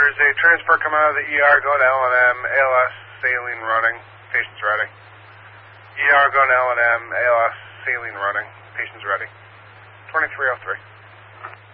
There's a transfer coming out of the ER going to L&M, ALS, saline running, patient's ready. ER going to L&M, ALS, saline running, patient's ready. 2303.